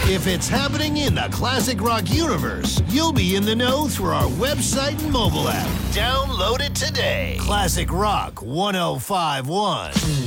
If it's happening in the classic rock universe, you'll be in the know through our website and mobile app. Download it today. Classic Rock 1051.